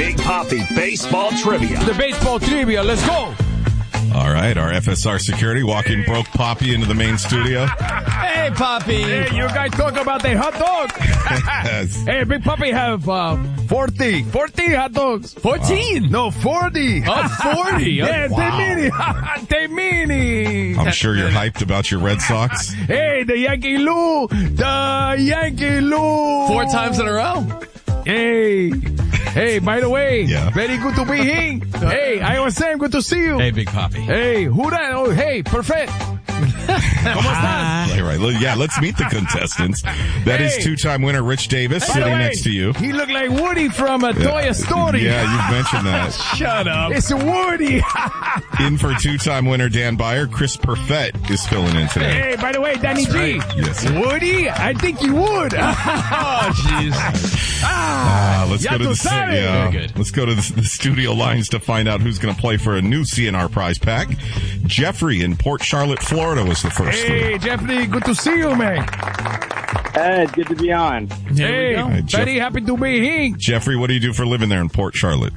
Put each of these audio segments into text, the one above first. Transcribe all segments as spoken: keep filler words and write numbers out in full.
Big Papi Baseball Trivia. The baseball trivia, let's go. All right, our F S R security walking broke Poppy into the main studio. Hey, Poppy. Hey, you guys talk about the hot dog. Yes. Hey, Big Papi have uh, forty. forty hot dogs. fourteen? Uh, no, forty. Oh, forty. Yeah, wow. They mini. They mini. I'm sure you're hyped about your Red Sox. Hey, the Yankee Lou. The Yankee Lou. Four times in a row. Hey. Hey, by the way, yeah. Very good to be here. Hey, I was saying, good to see you. Hey, Big Papi. Hey, who that? Oh, hey, perfect. ¿Cómo estás? Right, right. Yeah, let's meet the contestants. That hey. is two-time winner Rich Davis By sitting way, next to you. He looked like Woody from a Toy Story. Yeah, you've mentioned that. Shut up. It's Woody. In for two-time winner Dan Byer, Chris Perfett is filling in today. Hey, by the way, Danny That's G. Right. Yes. Woody? I think you would. Oh, jeez. Ah, let's go to the yeah, Very good. Let's go to the, the studio lines to find out who's going to play for a new C N R prize pack. Jeffrey in Port Charlotte, Florida was the first. Hey, one. Jeffrey, good to see you, man. Hey, good to be on. Hey, Hey, Jeff- very happy to be here. Jeffrey, what do you do for a living there in Port Charlotte?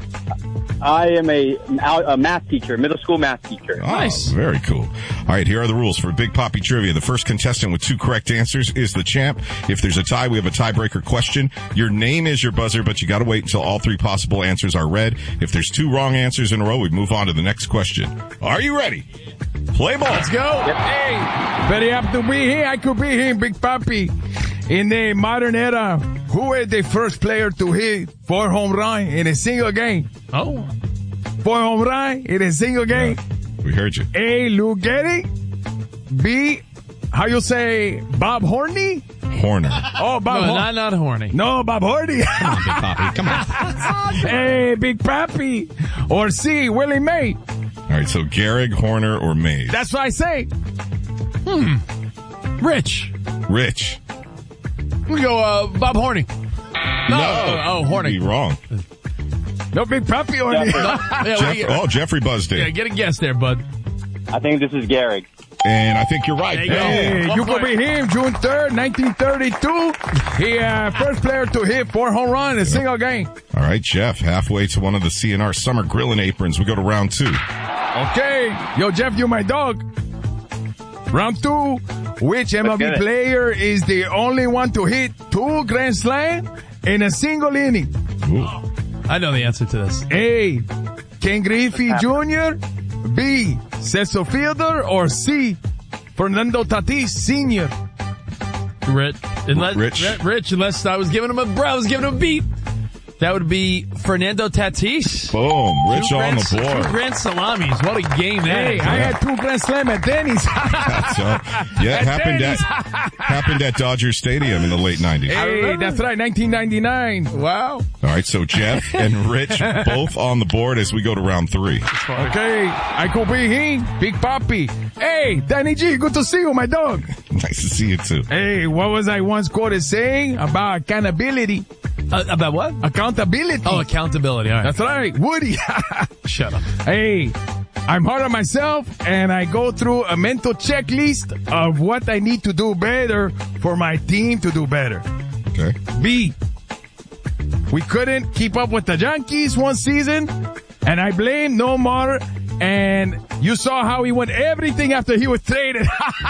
I am a, a math teacher, middle school math teacher. Oh, nice. Very cool. All right, here are the rules for Big Papi Trivia. The first contestant with two correct answers is the champ. If there's a tie, we have a tiebreaker question. Your name is your buzzer, but you got to wait until all three possible answers are read. If there's two wrong answers in a row, we move on to the next question. Are you ready? Play ball. Let's go. Yep. Hey, very happy to be here. I could be here, Big Papi. In the modern era, who is the first player to hit four home runs in a single game? Oh. Four home runs in a single game. Yeah, we heard you. A, Lou Gehrig. B, how you say, Bob Horny? Horner. Oh, Bob No, Hor- not, not horny. No, Bob Horny. Come on, Big Papi. Come on. Hey, Big Papi. Or C, Willie May. All right, so Gehrig, Horner, or Mays? That's what I say. Hmm. Rich. Rich. We go, uh, Bob Horny. No. No. Oh, Horny. You'd be wrong. No, Big Papi Horny. Yeah, Jeff- we- oh, Jeffrey buzzed in. yeah, get a guess there, bud. I think this is Gehrig. And I think you're right. There you go. Hey, One you could point. be him, June third, nineteen thirty-two. He, uh, first player to hit four home runs in a single game. All right, Jeff, halfway to one of the C N R summer grilling aprons. We go to round two. Okay. Yo, Jeff, you my dog. Round two. Which M L B Let's get it. player is the only one to hit two grand slams in a single inning? Ooh. I know the answer to this. A, Ken Griffey Junior B, Cecil Fielder, or C, Fernando Tatis Senior Rich. Unless, Rich. Rich. Rich, unless I was giving him a, I was giving him a beat. That would be Fernando Tatis. Boom. Rich Two on grand, the Two board. grand salamis. What a game that Hey, is. I had two grand slam at Denny's. So, yeah, it happened at, happened at Dodger Stadium in the late nineties. Hey, that's right, nineteen ninety-nine. Wow. All right, so Jeff and Rich both on the board as we go to round three. Okay, I could be him, Big Papi. Hey, Danny G, good to see you, my dog. Nice to see you, too. Hey, what was I once quoted saying about accountability? Uh, about what? Accountability. Oh, accountability. All right. That's right, Woody. Shut up. Hey, I'm hard on myself, and I go through a mental checklist of what I need to do better for my team to do better. Okay. B, we couldn't keep up with the Yankees one season, and I blame Nomar, and you saw how he won everything after he was traded.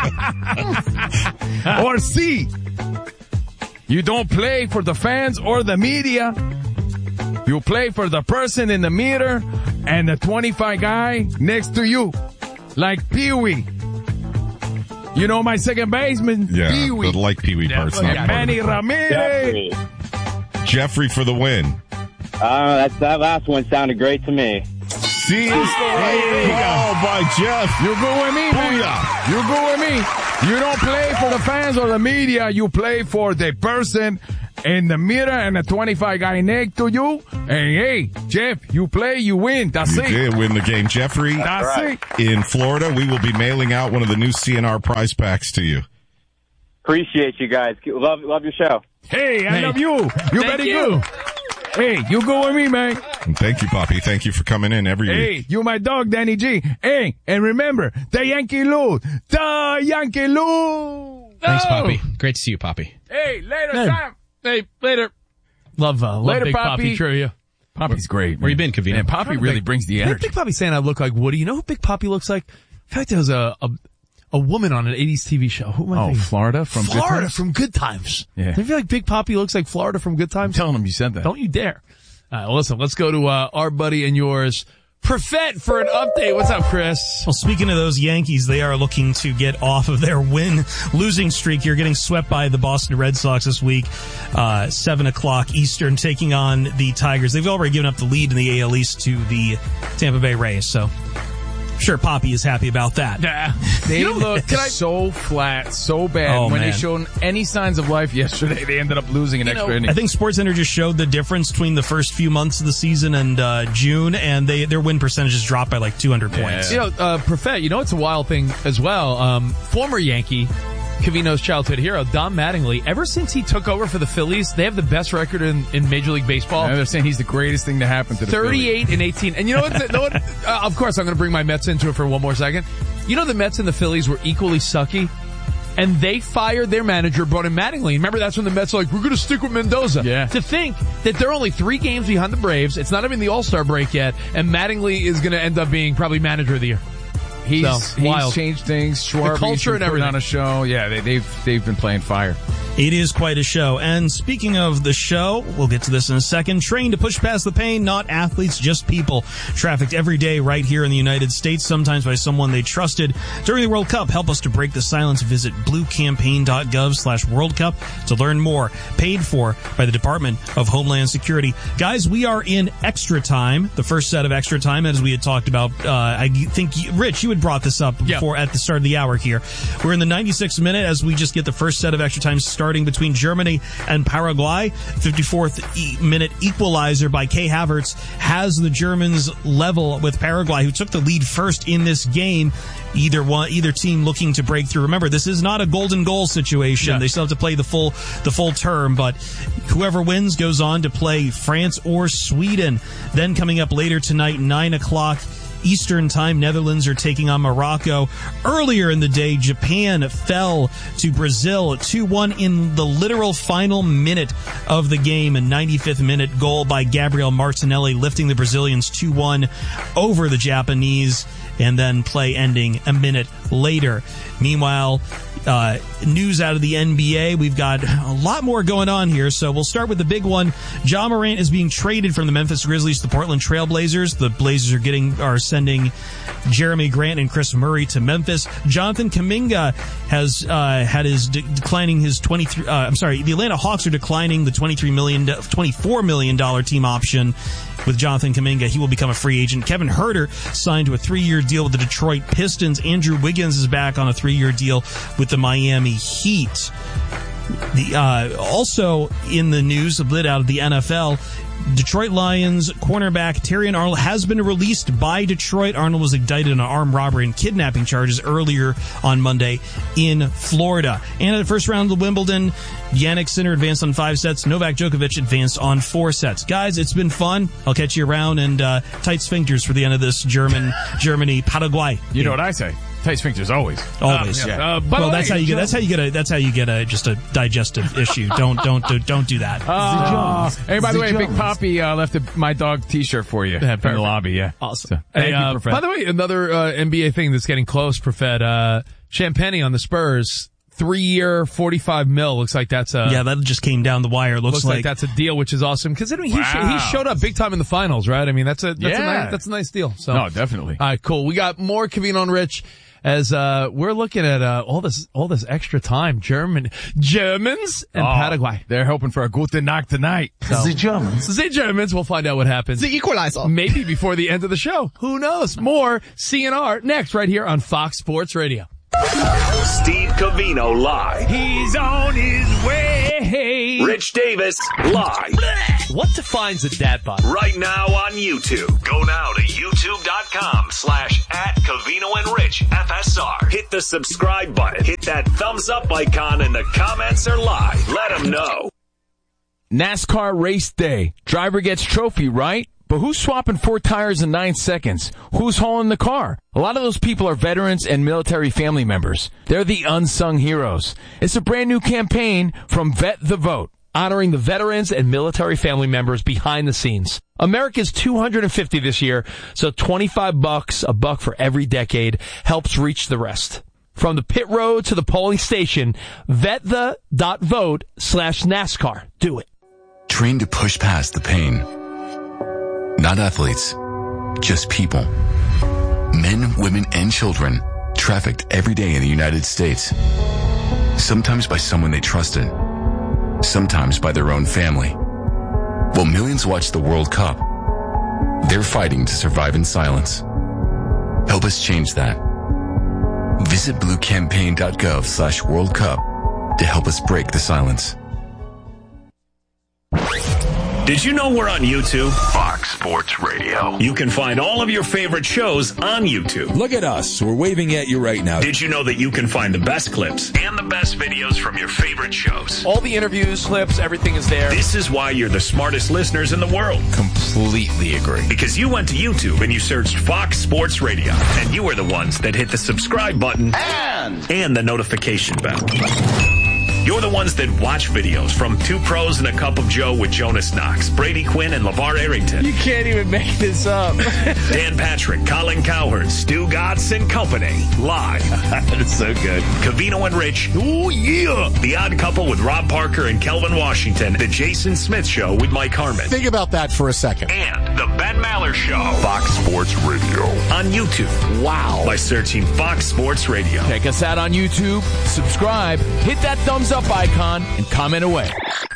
Or C, you don't play for the fans or the media. You play for the person in the mirror and the twenty-five guy next to you. Like Pee-wee. You know my second baseman? Yeah, Pee-wee. the like Pee-wee part's not part of Manny the plan. Ramirez. Jeffrey. Jeffrey for the win. Uh, that's, that last one sounded great to me. See, is the right call by Jeff. You go with me, man. Booyah. You go with me. You don't play for the fans or the media. You play for the person in the mirror and the twenty-five guy next to you. And hey, Jeff, you play, you win. That's You it. did win the game. Jeffrey, That's right. it. in Florida, we will be mailing out one of the new C N R prize packs to you. Appreciate you guys. Love, love your show. Hey, I Hey. love you. You Thank very you. good. Hey, you go with me, man. And thank you, Poppy. Thank you for coming in every Hey, week. you my dog, Danny G. Hey, and remember, the Yankee Lou. The Yankee Lou. Thanks, Oh. Poppy. Great to see you, Poppy. Hey, later, Hey. Sam. Hey, later. Love, uh, love Later, Big Papi. Papi trivia. Poppy's great. Where you been, Covino? Man, Poppy really Big, brings the I think energy. Big Poppy's saying I look like Woody. You know who Big Poppy looks like? In fact, there was a, a, a woman on an eighties T V show. Who am I Oh, thinking? Florida from Good Florida Times? from Good Times. Yeah. Do you feel like Big Poppy looks like Florida from Good I'm Times? telling him you said that. Don't you dare. All right, well, listen, let's go to uh, our buddy and yours, Perfett, for an update. What's up, Chris? Well, speaking of those Yankees, they are looking to get off of their win-losing streak here, getting swept by the Boston Red Sox this week, uh, seven o'clock Eastern, taking on the Tigers. They've already given up the lead in the A L East to the Tampa Bay Rays, so I'm sure Poppy is happy about that. Nah. They You know, looked can I- so flat, so bad. Oh, when man. they showed any signs of life yesterday, they ended up losing an You extra know, inning. I think SportsCenter just showed the difference between the first few months of the season and uh, June, and they their win percentages dropped by like two hundred points. You know, uh, Perfett, you know it's a wild thing as well. Um, former Yankee, Covino's childhood hero, Don Mattingly, ever since he took over for the Phillies, they have the best record in, in Major League Baseball. Yeah, they're saying he's the greatest thing to happen to the Phillies. thirty-eight and eighteen. And you know what? You know what? Uh, of course, I'm going to bring my Mets into it for one more second. You know the Mets and the Phillies were equally sucky? And they fired their manager, brought in Mattingly. Remember, that's when the Mets were like, we're going to stick with Mendoza. Yeah. To think that they're only three games behind the Braves, it's not even the All-Star break yet, and Mattingly is going to end up being probably manager of the year. He's, So, he's wild. changed things. Schwarber, The culture and put everything. on a show. Yeah, they, they've they've been playing fire. It is quite a show. And speaking of the show, we'll get to this in a second. Trained to push past the pain, not athletes, just people. Trafficked every day right here in the United States, sometimes by someone they trusted. During the World Cup, help us to break the silence. Visit bluecampaign.gov slash World Cup to learn more. Paid for by the Department of Homeland Security. Guys, we are in extra time, the first set of extra time, as we had talked about. Uh, I think, Rich, you had brought this up Yeah. before at the start of the hour here. We're in the ninety-sixth minute as we just get the first set of extra time starting between Germany and Paraguay. fifty-fourth e- minute equalizer by Kai Havertz has the Germans level with Paraguay, who took the lead first in this game. Either one, either team looking to break through. Remember, this is not a golden goal situation. Yeah. They still have to play the full, the full term, but whoever wins goes on to play France or Sweden. Then coming up later tonight, nine o'clock Eastern Time, Netherlands are taking on Morocco. Earlier in the day, Japan fell to Brazil two one in the literal final minute of the game. A ninety-fifth minute goal by Gabriel Martinelli, lifting the Brazilians two one over the Japanese, and then play ending a minute later. Meanwhile, uh, news out of the N B A. We've got a lot more going on here, so we'll start with the big one. Ja Morant is being traded from the Memphis Grizzlies to the Portland Trail Blazers. The Blazers are getting are sending Jeremy Grant and Chris Murray to Memphis. Jonathan Kuminga has uh, had his de- declining his twenty-three. Uh, I'm sorry, the Atlanta Hawks are declining the twenty-three million, twenty-four million dollar team option with Jonathan Kuminga. He will become a free agent. Kevin Huerter signed to a three-year deal with the Detroit Pistons. Andrew Wiggins is back on a three-year deal with the Miami Heat. The uh, also in the news, a bit out of the N F L, Detroit Lions cornerback Terrion Arnold has been released by Detroit. Arnold was indicted on armed robbery and kidnapping charges earlier on Monday in Florida. And at the first round of the Wimbledon, Jannik Sinner advanced on five sets. Novak Djokovic advanced on four sets. Guys, it's been fun. I'll catch you around, and uh, tight sphincters for the end of this German Germany Paraguay. You know what I say? Tight sphincters always. Always. Uh, yeah. Uh, by well, the that's way, how you get. Joe- That's how you get a. That's how you get a just a digestive issue. Don't don't do, don't do that. Oh. Hey, by the way, Big Poppy uh, left a My Dog T-shirt for you in the lobby. Yeah, Awesome. So, thank Hey, you, uh, Perfett. by the way, another uh, N B A thing that's getting close, Perfett. Uh, Champagny on the Spurs, three-year, forty-five mil. Looks like that's a Yeah, that just came down the wire. Looks, looks like, that's a deal, which is awesome. Considering he sh- Wow. he showed up big time in the finals, right? I mean, that's a that's a Yeah. nice, that's a nice deal. So No, definitely. All right, cool. We got more Covino and Rich as uh we're looking at uh all this all this extra time. German Germans and Oh, Paraguay. They're hoping for a gute Nacht tonight. The Germans. The Germans. We'll find out what happens. The equalizer. Maybe before the end of the show. Who knows? More C N R next right here on Fox Sports Radio. Steve Covino live. He's on his way. Rich Davis live. What defines a dad bod? Right now on YouTube. Go now to youtube.com slash at Covino and Rich F S R. Hit the subscribe button. Hit that thumbs up icon and the comments are live. Let them know. NASCAR race day. Driver gets trophy, right? But who's swapping four tires in nine seconds? Who's hauling the car? A lot of those people are veterans and military family members. They're the unsung heroes. It's a brand new campaign from Vet the Vote. honoring the veterans and military family members behind the scenes. America's two hundred fifty this year, so twenty-five bucks, a buck for every decade, helps reach the rest. From the pit road to the polling station, vetthe.vote slash NASCAR. Do it. Train to push past the pain. Not athletes, just people. Men, women, and children trafficked every day in the United States. Sometimes by someone they trusted. Sometimes by their own family. While millions watch the World Cup, they're fighting to survive in silence. Help us change that. Visit bluecampaign.gov slash World Cup to help us break the silence. Did you know we're on YouTube? Fox Sports Radio. You can find all of your favorite shows on YouTube. Look at us. We're waving at you right now. Did you know that you can find the best clips and the best videos from your favorite shows? All the interviews, clips, everything is there. This is why you're the smartest listeners in the world. Completely agree. Because you went to YouTube and you searched Fox Sports Radio. And you were the ones that hit the subscribe button and, and the notification bell. You're the ones that watch videos from Two Pros and a Cup of Joe with Jonas Knox, Brady Quinn, and LeVar Arrington. You can't even make this up. Dan Patrick, Colin Cowherd, Stu Gatz and Company. Live. That is so good. Covino and Rich. Ooh, yeah. The Odd Couple with Rob Parker and Kelvin Washington. The Jason Smith Show with Mike Harmon. Think about that for a second. And the Ben Maller Show. Fox Sports Radio. On YouTube. Wow. By searching Fox Sports Radio. Check us out on YouTube. Subscribe. Hit that thumbs up icon and comment away.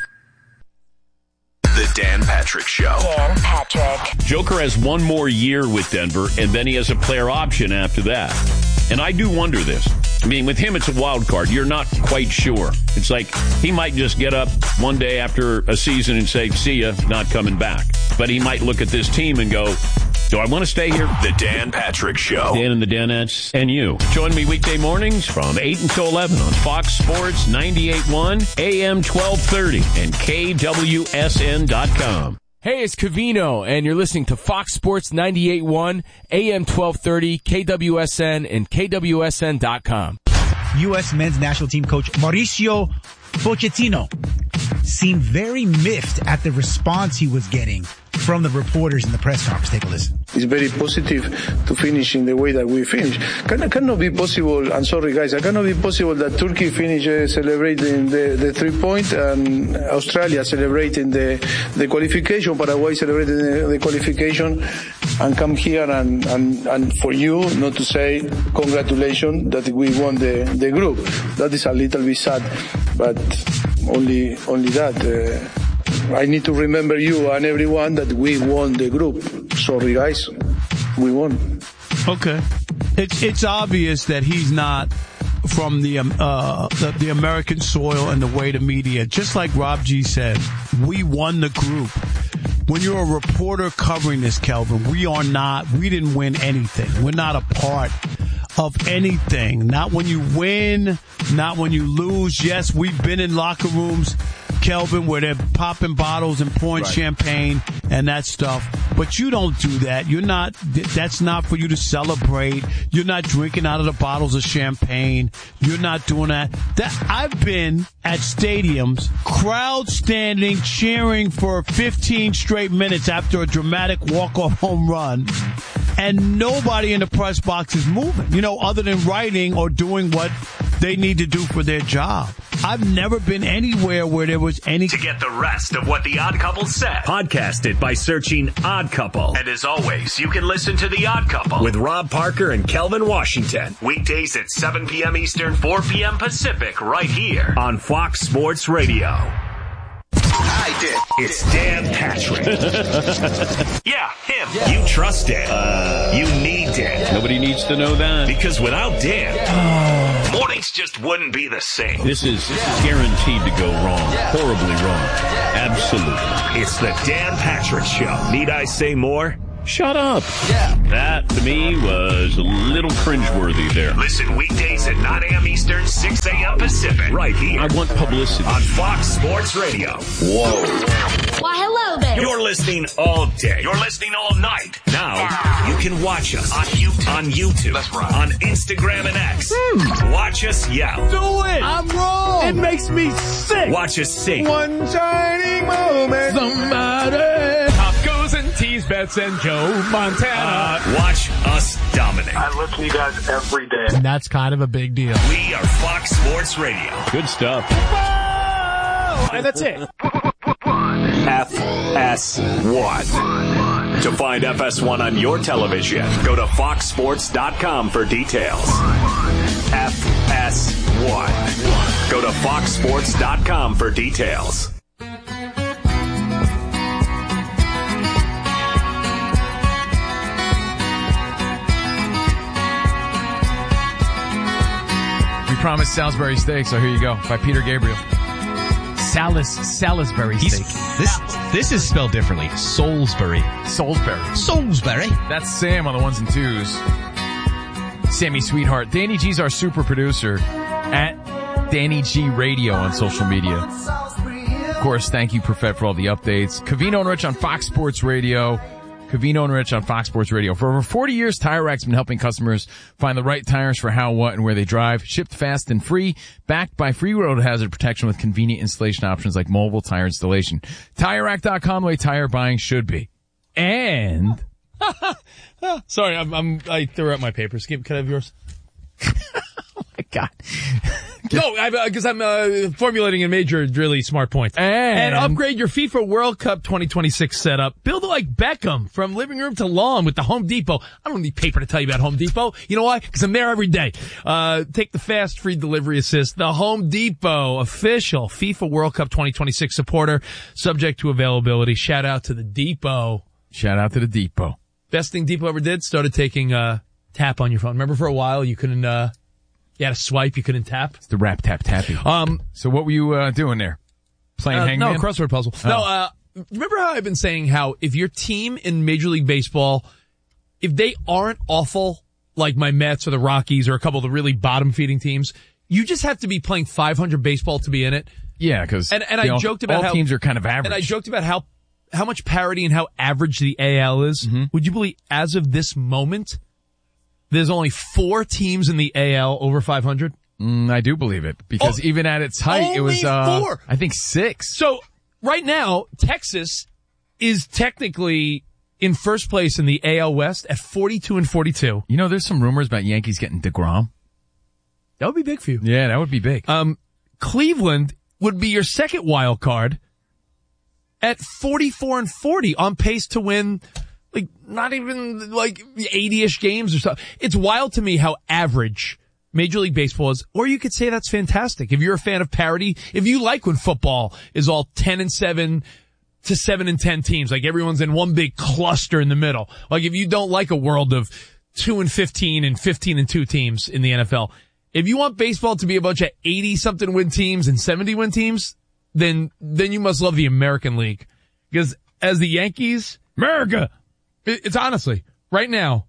The Dan Patrick Show. Dan Patrick. Joker has one more year with Denver, and then he has a player option after that. And I do wonder this. I mean, with him, it's a wild card. You're not quite sure. It's like he might just get up one day after a season and say, see ya, not coming back. But he might look at this team and go, do I want to stay here? The Dan Patrick Show. Dan and the Danettes and you. Join me weekday mornings from eight until eleven on Fox Sports ninety-eight point one, A M twelve thirty, and K W S N dot com. Hey, it's Covino, and you're listening to Fox Sports ninety-eight point one, A M twelve thirty, K W S N, and K W S N dot com. U S men's national team coach Mauricio Pochettino seemed very miffed at the response he was getting from the reporters in the press conference. Take a listen. It's very positive to finish in the way that we finish. Can, cannot be possible, I'm sorry guys, it cannot be possible that Turkey finish uh, celebrating the, the three point and Australia celebrating the, the qualification, Paraguay celebrating the, the qualification, and come here and, and, and for you not to say congratulations that we won the, the group. That is a little bit sad, but only, only that. Uh, I need to remember you and everyone that we won the group. Sorry, guys. We won. Okay. It's it's obvious that he's not from the, um, uh, the the American soil and the way the media. Just like Rob G said, we won the group. When you're a reporter covering this, Kelvin, we are not, we didn't win anything. We're not a part of anything. Not when you win, not when you lose. Yes, we've been in locker rooms, Kelvin, where they're popping bottles and pouring right. champagne and that stuff. But you don't do that. You're not, that's not for you to celebrate. You're not drinking out of the bottles of champagne. You're not doing that. That I've been at stadiums, crowd standing, cheering for fifteen straight minutes after a dramatic walk-off home run, and nobody in the press box is moving, you know, other than writing or doing what they need to do for their job. I've never been anywhere where there was any... To get the rest of what The Odd Couple said, podcast it by searching Odd Couple. And as always, you can listen to The Odd Couple with Rob Parker and Kelvin Washington. Weekdays at seven p.m. Eastern, four p.m. Pacific, right here on Fox Sports Radio. I did. It's Dan Patrick. Yeah, him. Yeah. You trust Dan. Uh, you need Dan. Nobody needs to know that. Because without Dan, yeah. mornings just wouldn't be the same. This is, this is guaranteed to go wrong. Yeah. Horribly wrong. Yeah. Absolutely. It's the Dan Patrick Show. Need I say more? Shut up. Yeah. That, to me, was a little cringeworthy there. Listen weekdays at nine a.m. Eastern, six a.m. Pacific. Right here. I want publicity. On Fox Sports Radio. Whoa. Why, hello there. You're listening all day. You're listening all night. Now, you can watch us on YouTube, on, YouTube, That's right. on Instagram and X. Hmm. Watch us yell. Do it! I'm wrong! It makes me sick! Watch us sing. One shining moment. Somebody. Top goes and tease bets and Joe Montana. Uh, watch us dominate. I listen to you guys every day. And that's kind of a big deal. We are Fox Sports Radio. Good stuff. Whoa! And that's it. F S one. To find F S one on your television, go to fox sports dot com for details. F S one. Go to fox sports dot com for details. We promised Salisbury steak, so here you go, by Peter Gabriel. Salis, Salisbury steak. This, this is spelled differently. Salisbury. Salisbury. Salisbury. That's Sam on the ones and twos. Sammy Sweetheart. Danny G's our super producer at Danny G Radio on social media. Of course, thank you, Perfect, for all the updates. Covino and Rich on Fox Sports Radio. Covino and Rich on Fox Sports Radio. For over forty years, Tire Rack's been helping customers find the right tires for how, what, and where they drive. Shipped fast and free. Backed by free road hazard protection with convenient installation options like mobile tire installation. Tire Rack dot com, the way tire buying should be. And... Sorry, I'm, I'm, I threw out my papers. Can I have yours? Oh, my God. No, because I'm uh, formulating a major, really smart point. And, and upgrade your FIFA World Cup twenty twenty-six setup. Build it like Beckham, from living room to lawn with the Home Depot. I don't need paper to tell you about Home Depot. You know why? Because I'm there every day. Uh, take the fast, free delivery assist. The Home Depot, official FIFA World Cup twenty twenty-six supporter, subject to availability. Shout out to the Depot. Shout out to the Depot. Best thing Depot ever did, started taking uh tap on your phone. Remember for a while you couldn't... uh You had to swipe, you couldn't tap. It's the rap tap tapping. Um, so what were you uh, doing there? Playing uh, Hangman? No, crossword puzzle. Oh. No, uh, remember how I've been saying how if your team in Major League Baseball, if they aren't awful, like my Mets or the Rockies or a couple of the really bottom-feeding teams, you just have to be playing five hundred baseball to be in it. Yeah, because and, and I all, joked about all how teams are kind of average. And I joked about how how much parity and how average the A L is. Mm-hmm. Would you believe, as of this moment, there's only four teams in the A L over five hundred? Mm, I do believe it, because oh, even at its height, it was, uh, four. I think six. So right now, Texas is technically in first place in the A L West at forty-two and forty-two. You know, there's some rumors about Yankees getting DeGrom. That would be big for you. Yeah, that would be big. Um, Cleveland would be your second wild card at forty-four and forty, on pace to win, like, not even like eighty-ish games or something. It's wild to me how average Major League Baseball is, or you could say that's fantastic. If you're a fan of parity, if you like when football is all ten and seven to seven and ten teams, like everyone's in one big cluster in the middle. Like if you don't like a world of two and fifteen and fifteen and two teams in the N F L, if you want baseball to be a bunch of eighty something win teams and seventy win teams, then, then you must love the American League. Because as the Yankees, America, it, it's honestly, right now,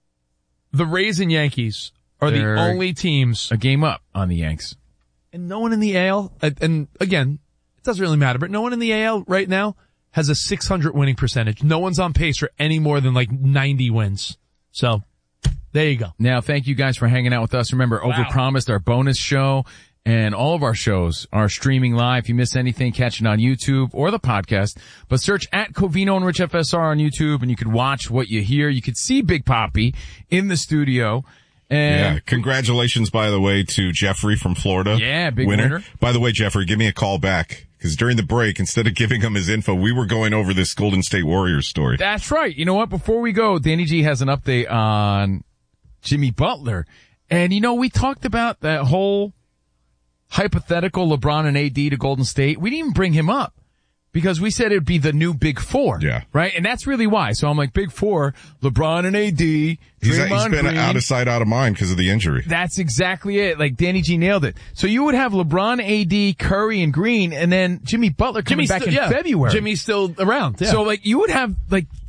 the Rays and Yankees are They're the only teams a game up on the Yanks. And no one in the A L, and, and again, it doesn't really matter, but no one in the A L right now has a six hundred winning percentage. No one's on pace for any more than like ninety wins. So, there you go. Now, thank you guys for hanging out with us. Remember, Wow. Overpromised, our bonus show, and all of our shows are streaming live. If you miss anything, catch it on YouTube or the podcast. But search at Covino and Rich F S R on YouTube, and you can watch what you hear. You could see Big Papi in the studio. And yeah, congratulations, by the way, to Jeffrey from Florida. Yeah, big winner. By the way, Jeffrey, give me a call back, because during the break, instead of giving him his info, we were going over this Golden State Warriors story. That's right. You know what? Before we go, Danny G has an update on Jimmy Butler. And, you know, we talked about that whole hypothetical LeBron and A D to Golden State. We didn't even bring him up, because we said it would be the new Big Four. Yeah. Right? And that's really why. So I'm like, Big Four, LeBron and A D, He's, Draymond he's been Green. out of sight, out of mind because of the injury. That's exactly it. Like, Danny G nailed it. So you would have LeBron, A D, Curry, and Green, and then Jimmy Butler coming Jimmy's back still, in yeah. February. Jimmy's still around. Yeah. So, like, you would have, like,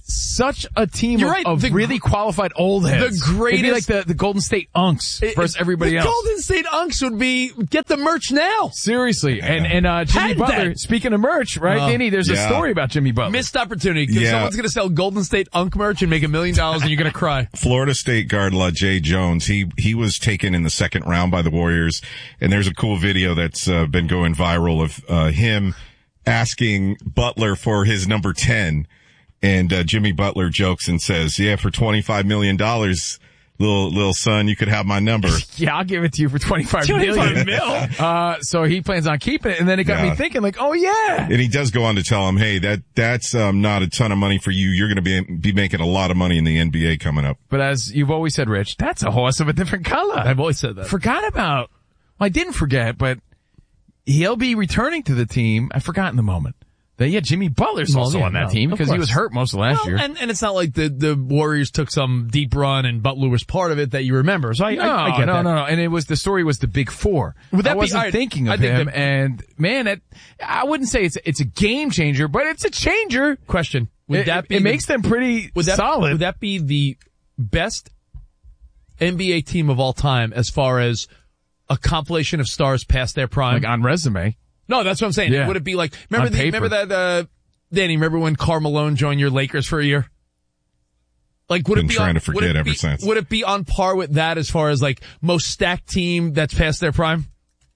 such a team You're of, right. of The- really qualified old heads. The greatest, It'd be like the, the Golden State Unks it, versus everybody the else. Golden State Unks would be get the merch now. Seriously, and and uh, Jimmy Had Butler. that. Speaking of merch, right, Oh, Danny? There's yeah. a story about Jimmy Butler. Missed opportunity because Yeah. someone's going to sell Golden State Unk merch and make a million dollars, and you're going to cry. Florida State guard LaJay Jones, he he was taken in the second round by the Warriors, and there's a cool video that's uh, been going viral of uh, him asking Butler for his number ten, and uh, Jimmy Butler jokes and says, "Yeah, for twenty-five million dollars, little little son, you could have my number." Yeah, I'll give it to you for twenty-five twenty-five million. mil. Uh, so he plans on keeping it, and then it got Yeah. me thinking, like, oh yeah. And he does go on to tell him, "Hey, that that's um, not a ton of money for you. You're going to be be making a lot of money in the N B A coming up." But as you've always said, Rich, that's a horse of a different color. I've always said that. Forgot about. Well, I didn't forget, but he'll be returning to the team. I forgot in the moment that yeah, Jimmy Butler's Well, also yeah, on that no, team of because he was course. hurt most of last Well, year. and, and it's not like the, the Warriors took some deep run and Butler was part of it that you remember. So I, no, I, I get no, that. no, no. And it was the story was the Big Four. Would that I be- wasn't all right, thinking of I think him, that- and man, it, I wouldn't say it's it's a game changer, but it's a changer. Question. Would It, that be it the- makes them pretty would that, solid. Would that be the best N B A team of all time as far as a compilation of stars past their prime? like on resume? No, that's what I'm saying. Yeah. Would it be like, remember On the, paper. remember that, uh, Danny, remember when Karl Malone joined your Lakers for a year? Like, would Been it be trying on, to forget would it ever be, since. Would it be on par with that as far as like most stacked team that's past their prime?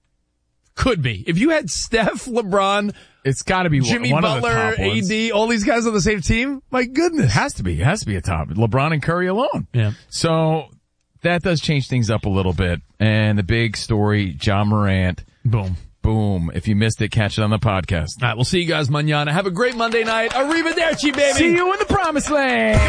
Could be. If you had Steph, LeBron, It's got to be Jimmy one Butler, of the top A ones. D, all these guys on the same team, my goodness. It has to be. It has to be a top. LeBron and Curry alone. Yeah. So that does change things up a little bit. And the big story, John Morant. Boom. Boom. If you missed it, catch it on the podcast. All right, we'll see you guys mañana. Have a great Monday night. Arrivederci, baby. See you in the promised land.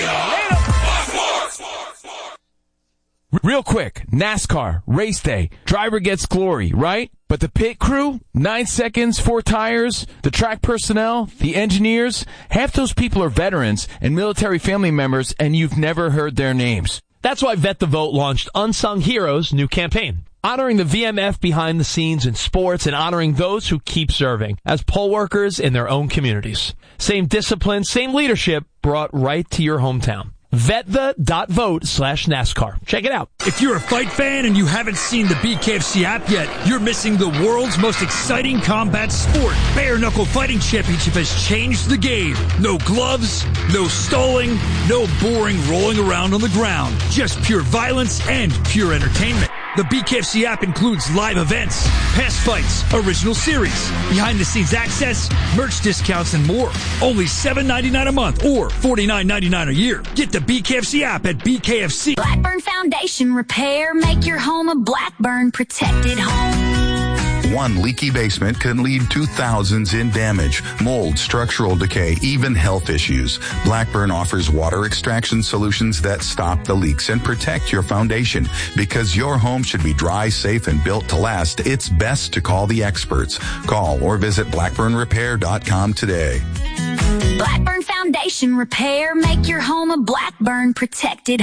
Real quick, NASCAR, race day, driver gets glory, right? But the pit crew, nine seconds, four tires, the track personnel, the engineers, half those people are veterans and military family members, and you've never heard their names. That's why Vet the Vote launched Unsung Heroes' new campaign, honoring the V M F behind the scenes in sports and honoring those who keep serving as poll workers in their own communities. Same discipline, same leadership brought right to your hometown. Vetthe.vote slash NASCAR. Check it out. If you're a fight fan and you haven't seen the B K F C app yet, you're missing the world's most exciting combat sport. Bare Knuckle Fighting Championship has changed the game. No gloves, no stalling, no boring rolling around on the ground. Just pure violence and pure entertainment. The B K F C app includes live events, past fights, original series, behind-the-scenes access, merch discounts, and more. Only seven ninety-nine a month or forty-nine ninety-nine a year. Get the B K F C app at B K F C. Blackburn Foundation Repair. Make your home a Blackburn protected home. One leaky basement can lead to thousands in damage, mold, structural decay, even health issues. Blackburn offers water extraction solutions that stop the leaks and protect your foundation. Because your home should be dry, safe, and built to last, it's best to call the experts. Call or visit blackburn repair dot com today. Blackburn Foundation Repair. Make your home a Blackburn protected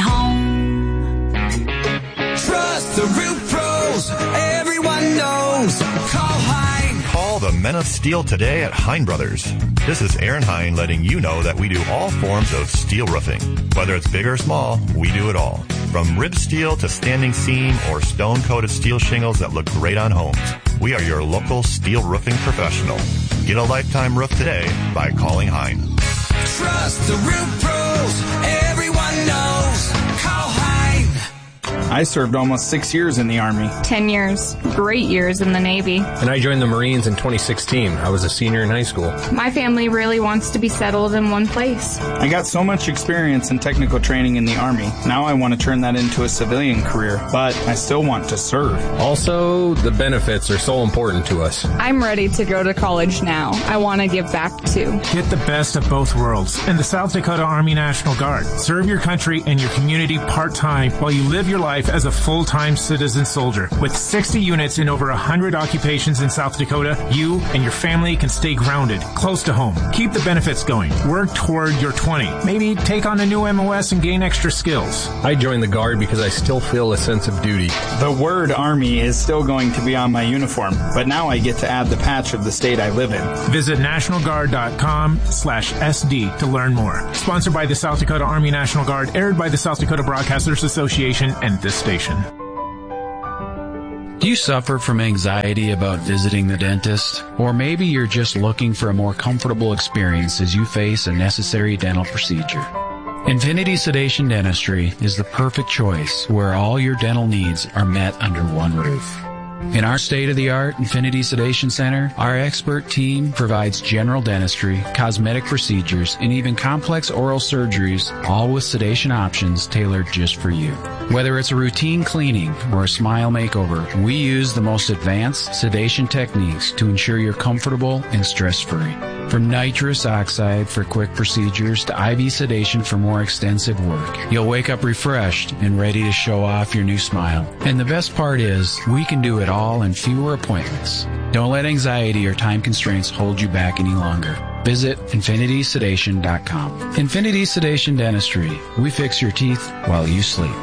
home. Trust the roof pros. Everyone knows. Call Hein. Call the Men of Steel today at Hein Brothers. This is Aaron Hein letting you know that we do all forms of steel roofing. Whether it's big or small, we do it all. From rib steel to standing seam or stone-coated steel shingles that look great on homes. We are your local steel roofing professional. Get a lifetime roof today by calling Hein. Trust the roof pros. Everyone knows. Call Hein. I served almost six years in the Army. Ten years. Great years in the Navy. And I joined the Marines in twenty sixteen. I was a senior in high school. My family really wants to be settled in one place. I got so much experience and technical training in the Army. Now I want to turn that into a civilian career, but I still want to serve. Also, the benefits are so important to us. I'm ready to go to college now. I want to give back too. Get the best of both worlds in the South Dakota Army National Guard. Serve your country and your community part-time while you live your life life as a full-time citizen soldier. With sixty units in over one hundred occupations in South Dakota, you and your family can stay grounded, close to home. Keep the benefits going. Work toward your twenty. Maybe take on a new M O S and gain extra skills. I joined the Guard because I still feel a sense of duty. The word Army is still going to be on my uniform, but now I get to add the patch of the state I live in. Visit national guard dot com slash S D to learn more. Sponsored by the South Dakota Army National Guard, aired by the South Dakota Broadcasters Association and this station. Do you suffer from anxiety about visiting the dentist? Or maybe you're just looking for a more comfortable experience as you face a necessary dental procedure. Infinity Sedation Dentistry is the perfect choice where all your dental needs are met under one roof. In our state-of-the-art Infinity Sedation Center, our expert team provides general dentistry, cosmetic procedures, and even complex oral surgeries, all with sedation options tailored just for you. Whether it's a routine cleaning or a smile makeover, we use the most advanced sedation techniques to ensure you're comfortable and stress-free. From nitrous oxide for quick procedures to I V sedation for more extensive work, you'll wake up refreshed and ready to show off your new smile. And the best part is, we can do it all in fewer appointments. Don't let anxiety or time constraints hold you back any longer. Visit infinity sedation dot com. Infinity Sedation Dentistry. We fix your teeth while you sleep.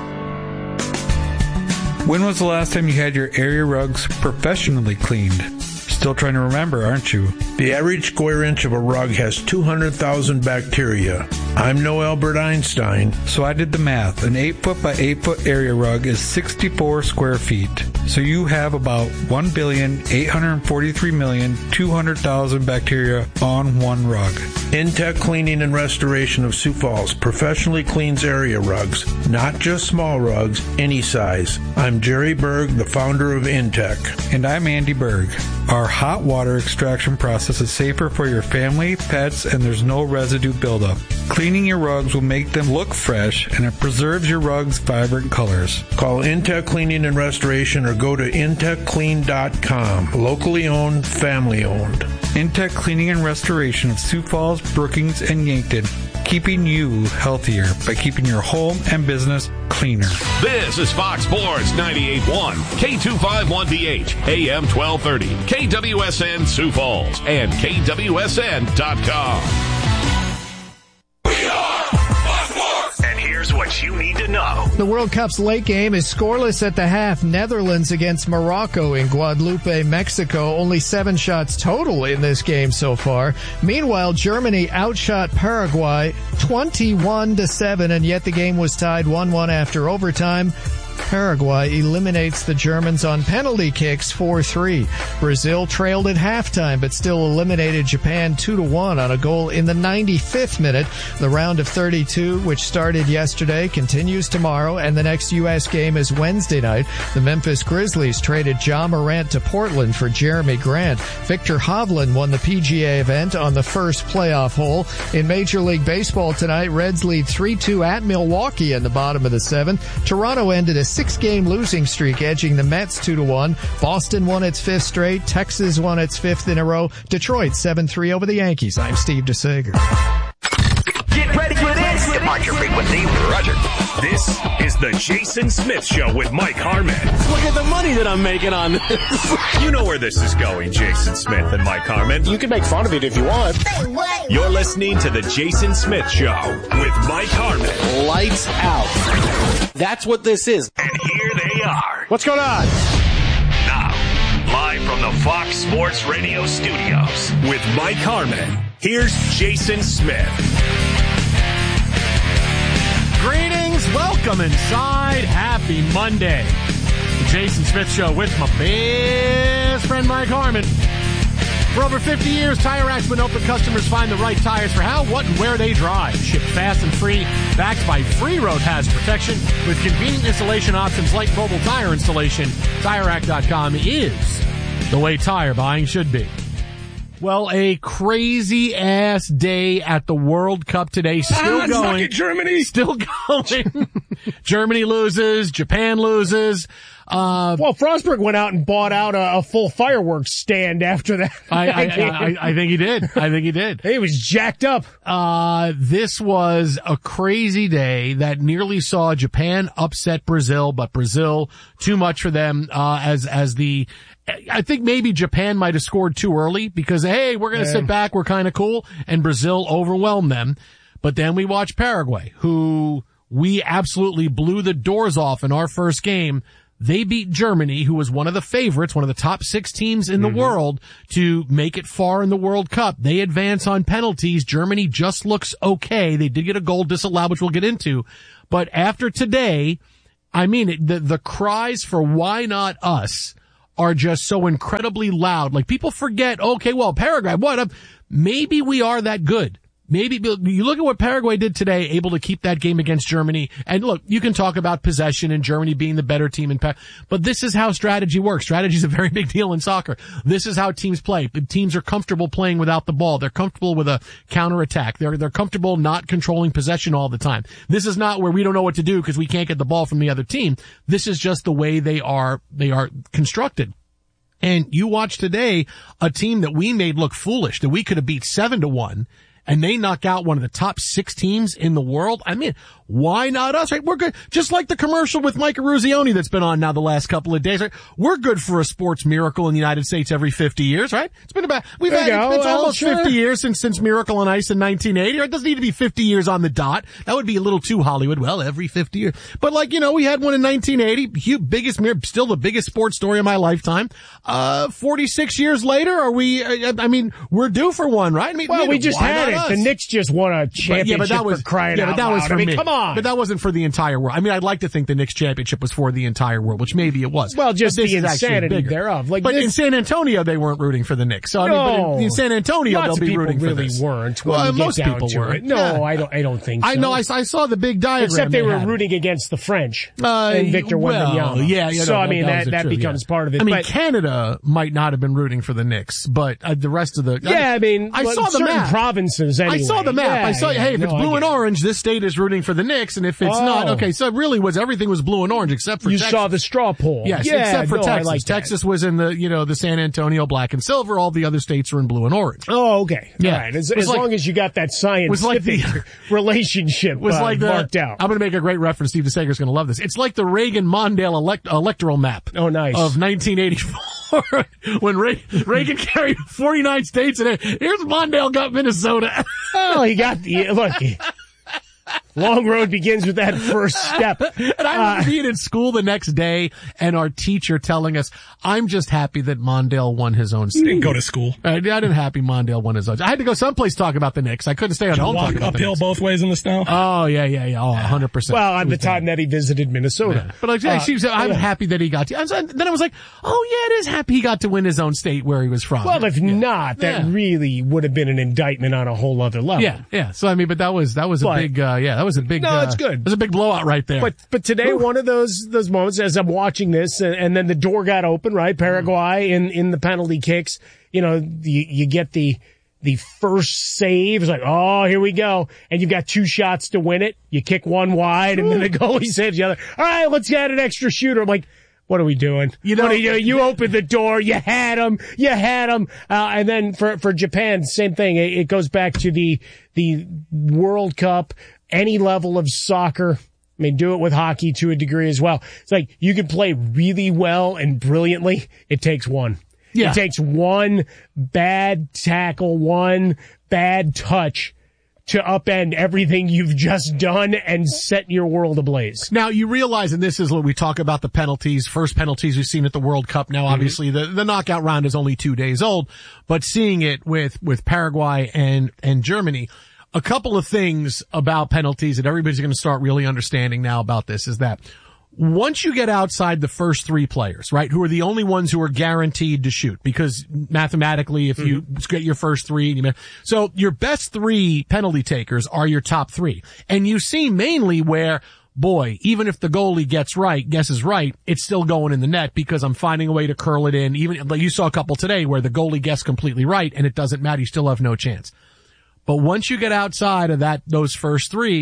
When was the last time you had your area rugs professionally cleaned? Still trying to remember, aren't you? The average square inch of a rug has two hundred thousand bacteria. I'm no Albert Einstein. So I did the math. An eight foot by eight foot area rug is sixty-four square feet. So you have about one billion eight hundred forty-three million two hundred thousand bacteria on one rug. Intech Cleaning and Restoration of Sioux Falls professionally cleans area rugs, not just small rugs, any size. I'm Jerry Berg, the founder of Intech. And I'm Andy Berg. Our hot water extraction process is safer for your family, pets, and there's no residue buildup. Cleaning your rugs will make them look fresh, and it preserves your rugs' vibrant colors. Call Intech Cleaning and Restoration or go to intech clean dot com. Locally owned, family owned. Intech Cleaning and Restoration of Sioux Falls, Brookings, and Yankton, keeping you healthier by keeping your home and business cleaner. This is Fox Sports ninety-eight point one, K two fifty-one B H, A M twelve thirty, K W S N Sioux Falls, and K W S N dot com. Here's what you need to know. The World Cup's late game is scoreless at the half. Netherlands against Morocco in Guadalupe, Mexico. Only seven shots total in this game so far. Meanwhile, Germany outshot Paraguay twenty-one to seven, and yet the game was tied one one after overtime. Paraguay eliminates the Germans on penalty kicks four three. Brazil trailed at halftime but still eliminated Japan two to one on a goal in the ninety-fifth minute. The round of thirty-two, which started yesterday, continues tomorrow, and the next U S game is Wednesday night. The Memphis Grizzlies traded Ja Morant to Portland for Jeremy Grant. Victor Hovland won the P G A event on the first playoff hole. In Major League Baseball tonight, Reds lead three two at Milwaukee in the bottom of the seventh. Toronto ended a six-game losing streak, edging the Mets two to one. Boston won its fifth straight. Texas won its fifth in a row. Detroit seven three over the Yankees. I'm Steve DeSager. Get ready for this. Departure frequency, Roger. This is the Jason Smith Show with Mike Harmon. Look at the money that I'm making on this. You know where this is going, Jason Smith and Mike Harmon. You can make fun of it if you want. You're listening to the Jason Smith Show with Mike Harmon. Lights out. That's what this is. And here they are. What's going on? Now, live from the Fox Sports Radio studios with Mike Harmon, here's Jason Smith. Greetings, welcome inside. Happy Monday. The Jason Smith Show with my best friend Mike Harmon. For over fifty years, Tire Rack's been helping customers find the right tires for how, what, and where they drive. Shipped fast and free, backed by free road hazard protection with convenient installation options like mobile tire installation. Tire Rack dot com is the way tire buying should be. Well, a crazy-ass day at the World Cup today. Still ah, going. It, Germany. Still going. Germany loses. Japan loses. Uh, well, Frostberg went out and bought out a, a full fireworks stand after that. I, I, I, I think he did. I think he did. He was jacked up. Uh, this was a crazy day that nearly saw Japan upset Brazil, but Brazil, too much for them, uh, as, as the, I think maybe Japan might have scored too early because, hey, we're going to sit back. We're kind of cool. And Brazil overwhelmed them. But then we watched Paraguay, who we absolutely blew the doors off in our first game. They beat Germany, who was one of the favorites, one of the top six teams in the mm-hmm. world, to make it far in the World Cup. They advance on penalties. Germany just looks okay. They did get a goal disallowed, which we'll get into. But after today, I mean, it, the, the cries for why not us are just so incredibly loud. Like, people forget, okay, well, Paraguay, what? Maybe we are that good. Maybe you look at what Paraguay did today, able to keep that game against Germany. And look, you can talk about possession and Germany being the better team in, but this is how strategy works. Strategy is a very big deal in soccer. This is how teams play. Teams are comfortable playing without the ball. They're comfortable with a counterattack. They're, they're comfortable not controlling possession all the time. This is not where we don't know what to do because we can't get the ball from the other team. This is just the way they are, they are constructed. And you watch today a team that we made look foolish, that we could have beat seven to one. And they knock out one of the top six teams in the world. I mean, why not us, right? We're good. Just like the commercial with Mike Eruzione that's been on now the last couple of days, right? We're good for a sports miracle in the United States every fifty years, right? It's been about, we've there had, it's well, almost sure. fifty years since, since Miracle on Ice in nineteen eighty, right? It doesn't need to be fifty years on the dot. That would be a little too Hollywood. Well, every fifty years. But like, you know, we had one in nineteen eighty, huge, biggest, still the biggest sports story of my lifetime. Uh, forty-six years later, are we, I, I mean, we're due for one, right? I mean, well, we just had it. Us? The Knicks just won a championship but, yeah, but that was, for crying yeah, out but that loud. was for I mean, me. come on. But that wasn't for the entire world. I mean, I'd like to think the Knicks championship was for the entire world, which maybe it was. Well, just the insanity bigger. thereof. Like but this, in San Antonio, they weren't rooting for the Knicks. So, I no, mean, but in, in San Antonio, lots they'll be of rooting really for this. weren't. When Well, you get most down people to were. It. No, yeah. I don't. I don't think so. I know. I, I saw the big diagram. Except they, they were had. rooting against the French uh, and Victor well, Wembanyama. Yeah, yeah. So no, I mean that, that that, that becomes yeah. part of it. I mean, but, Canada might not have been rooting for the Knicks, but uh, the rest of the yeah, I mean, I saw the certain map. provinces. Anyway. I saw the map. Yeah, I saw. yeah, hey, if no, it's blue and it. orange, this state is rooting for the Knicks, and if it's oh. not, okay. So it really was everything was blue and orange except for you Texas. saw the straw poll. Yes, yeah, except for no, Texas. Like Texas was in the you know the San Antonio black and silver. All the other states are in blue and orange. Oh, okay. Yeah. All right. As, as like, long as you got that scientific was like the, relationship was uh, like the, marked out. I'm going to make a great reference. Steve DeSager's going to love this. It's like the Reagan-Mondale elect, electoral map. Oh, nice. Of nineteen eighty-four when Re- Reagan carried forty-nine states, and here's Mondale got Minnesota. Oh, he got the look. Long road begins with that first step. And I remember uh, being in school the next day and our teacher telling us, I'm just happy that Mondale won his own state. You didn't go to school. I, I didn't happy Mondale won his own. I had to go someplace talk about the Knicks. I couldn't stay at Did home you walk talking about uphill the Knicks. both ways in the snow? Oh, yeah, yeah, yeah. Oh, one hundred percent. Well, on the time that he visited Minnesota. Yeah. But like, uh, she was, I'm yeah. happy that he got to. Then I was like, oh, yeah, it is happy he got to win his own state where he was from. Well, if yeah. not, that yeah. really would have been an indictment on a whole other level. Yeah, yeah. So, I mean, but that was, that was a but, big, uh, yeah, that was a big, no, uh, it's good. It was a big blowout right there. But but today, Ooh. one of those those moments as I'm watching this, and, and then the door got open, right? Paraguay in, in the penalty kicks. You know, you, you get the the first save. It's like, oh, here we go. And you've got two shots to win it. You kick one wide, and then the goalie saves the other. All right, let's get an extra shooter. I'm like, what are we doing? You know, what are you, you opened the door, you had him, you had him. Uh, and then for, for Japan, same thing. It, it goes back to the, the World Cup, any level of soccer. I mean, do it with hockey to a degree as well. It's like you can play really well and brilliantly. It takes one. Yeah. It takes one bad tackle, one bad touch to upend everything you've just done and set your world ablaze. Now, you realize, and this is what we talk about the penalties, first penalties we've seen at the World Cup. Now, obviously, mm-hmm. the, the knockout round is only two days old, but seeing it with, with Paraguay and, and Germany, a couple of things about penalties that everybody's going to start really understanding now about this is that once you get outside the first three players, right, who are the only ones who are guaranteed to shoot, because mathematically, if mm-hmm. you get your first three, you so your best three penalty takers are your top three. And you see mainly where, boy, even if the goalie gets right, guesses right, it's still going in the net because I'm finding a way to curl it in. Even like you saw a couple today where the goalie guessed completely right and it doesn't matter. You still have no chance. But once you get outside of that, those first three,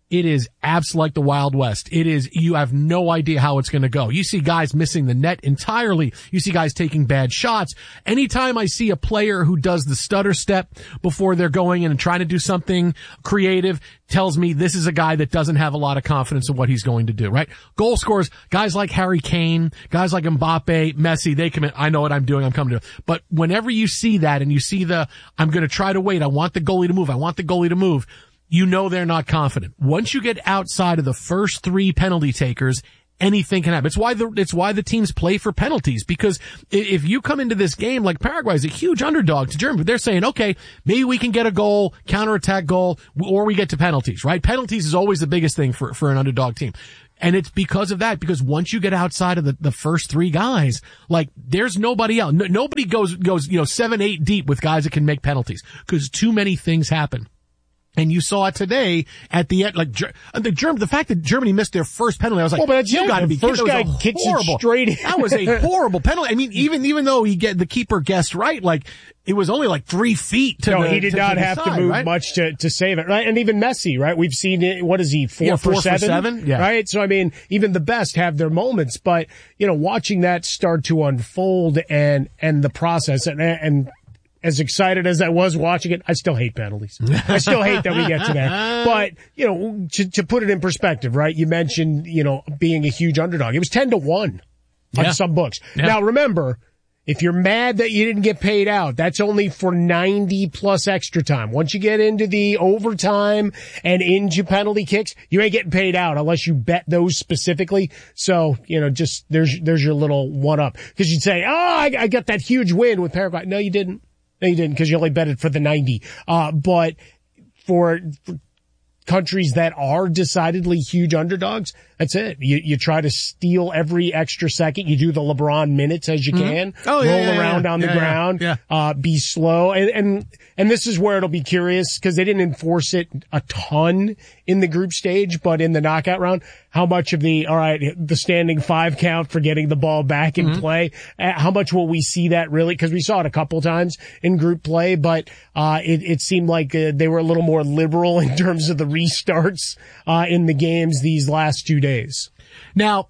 it is abs like the Wild West. It is, you have no idea how it's going to go. You see guys missing the net entirely. You see guys taking bad shots. Anytime I see a player who does the stutter step before they're going in and trying to do something creative, tells me this is a guy that doesn't have a lot of confidence in what he's going to do, right? Goal scorers, guys like Harry Kane, guys like Mbappe, Messi, they commit, I know what I'm doing, I'm coming to it. But whenever you see that and you see the, I'm going to try to wait, I want the goalie to move, I want the goalie to move, you know they're not confident. Once you get outside of the first three penalty takers, anything can happen. It's why the, it's why the teams play for penalties, because if you come into this game, like Paraguay is a huge underdog to Germany, but they're saying, okay, maybe we can get a goal, counterattack goal, or we get to penalties, right? Penalties is always the biggest thing for, for an underdog team. And it's because of that, because once you get outside of the, the first three guys, like, there's nobody else. No, nobody goes, goes, you know, seven, eight deep with guys that can make penalties, because too many things happen. And you saw it today at the end, like the Germ, the fact that Germany missed their first penalty, I was like, well, but you got to be first kidding. guy kicks it straight in. That was a horrible penalty. I mean, even even though he get the keeper guessed right, like it was only like three feet to no, the, he did to, not to have side, to move right? much to to save it, right? And even Messi, right? We've seen it. What is he? Four, yeah, for, four seven? for seven, yeah. Right. So I mean, even the best have their moments, but you know, watching that start to unfold and and the process and and. As excited as I was watching it, I still hate penalties. I still hate that we get to that. But, you know, to, to put it in perspective, right? You mentioned, you know, being a huge underdog. It was ten to one on yeah. some books. Yeah. Now remember, if you're mad that you didn't get paid out, that's only for ninety plus extra time. Once you get into the overtime and into penalty kicks, you ain't getting paid out unless you bet those specifically. So, you know, just there's, there's your little one up. Cause you'd say, oh, I, I got that huge win with Paraguay. No, you didn't. No, you didn't, because you only bet it for the ninety. Uh, but for, for countries that are decidedly huge underdogs, that's it. You, you try to steal every extra second. You do the LeBron minutes as you can. Mm-hmm. Oh, roll yeah, yeah, around yeah. on the yeah, ground. Yeah, yeah. Uh, be slow. And, and, and this is where it'll be curious, because they didn't enforce it a ton in the group stage, but in the knockout round, how much of the, all right, the standing five count for getting the ball back in mm-hmm. play, uh, how much will we see that really? Because we saw it a couple times in group play, but, uh, it, it seemed like uh, they were a little more liberal in terms of the restarts, uh, in the games these last two days. Now,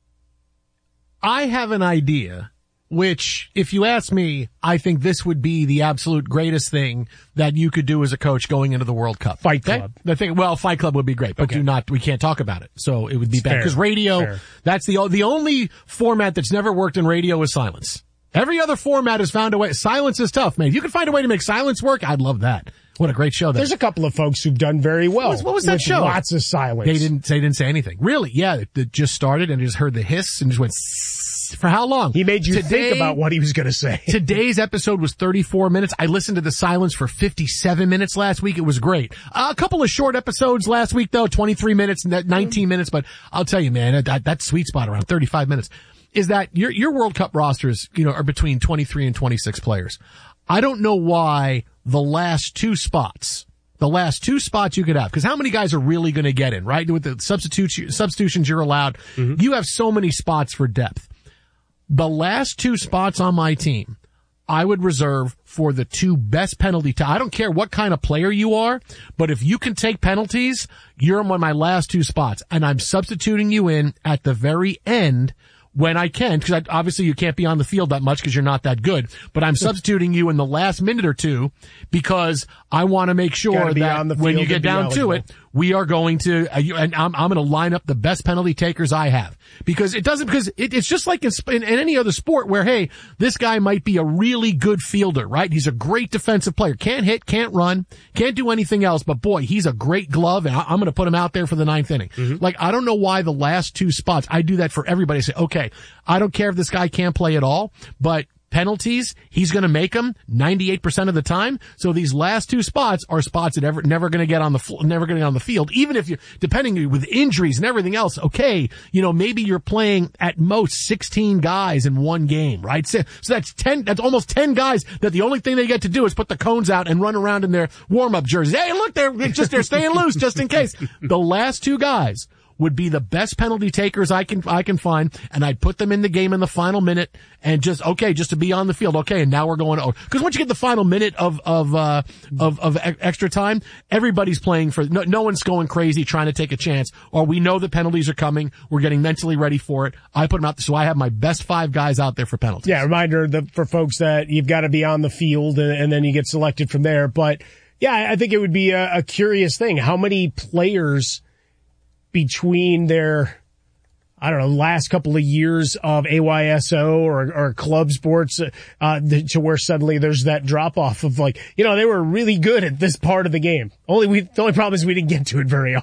I have an idea, which, if you ask me, I think this would be the absolute greatest thing that you could do as a coach going into the World Cup. Fight Club. Okay? The thing, well, Fight Club would be great, but okay. do not, we can't talk about it. So it would be It's bad. Because radio, Fair. that's the, the only format that's never worked in radio is silence. Every other format has found a way. Silence is tough, man. If you can find a way to make silence work, I'd love that. What a great show that There's a couple of folks who've done very well. What was, what was that with show? Lots of silence. They didn't, they didn't say anything. Really? Yeah. It, it just started and just heard the hiss and just went for how long? He made you Today, think about what he was going to say. Today's episode was thirty-four minutes. I listened to the silence for fifty-seven minutes last week. It was great. Uh, a couple of short episodes last week though, twenty-three minutes, nineteen minutes, but I'll tell you, man, that, that sweet spot around thirty-five minutes is that your, your World Cup rosters, you know, are between twenty-three and twenty-six players. I don't know why the last two spots, the last two spots you could have, because how many guys are really going to get in, right? With the substitutions, substitutions you're allowed, mm-hmm. you have so many spots for depth. The last two spots on my team, I would reserve for the two best penalty. T- I don't care what kind of player you are, but if you can take penalties, you're on my last two spots, and I'm substituting you in at the very end when I can, because obviously you can't be on the field that much because you're not that good, but I'm substituting you in the last minute or two because I want to make sure that when you get down to it, we are going to, uh, you, and I'm, I'm going to line up the best penalty takers I have, because it doesn't, because it, it's just like in, in, in any other sport where, hey, this guy might be a really good fielder, right? He's a great defensive player. Can't hit, can't run, can't do anything else, but boy, he's a great glove, and I, I'm going to put him out there for the ninth inning. Mm-hmm. Like, I don't know why the last two spots, I do that for everybody. I say, okay, I don't care if this guy can't play at all, but penalties, he's going to make them ninety-eight percent of the time. So these last two spots are spots that ever, never going to get on the, never going to get on the field. Even if you, depending with injuries and everything else, okay, you know, maybe you're playing at most sixteen guys in one game, right? So, so that's ten, that's almost ten guys that the only thing they get to do is put the cones out and run around in their warm-up jerseys. Hey, look, they're just, they're staying loose just in case. The last two guys, would be the best penalty takers I can, I can find, and I'd put them in the game in the final minute and just, okay, just to be on the field. Okay. And now we're going to, cause once you get the final minute of, of, uh, of, of extra time, everybody's playing for, no, no one's going crazy trying to take a chance, or we know the penalties are coming. We're getting mentally ready for it. I put them out, so I have my best five guys out there for penalties. Yeah. Reminder that for folks that you've got to be on the field and, and then you get selected from there. But yeah, I think it would be a, a curious thing. How many players between their, I don't know, last couple of years of A Y S O or, or club sports, uh, to where suddenly there's that drop off of like, you know, they were really good at this part of the game. Only we, the only problem is we didn't get to it very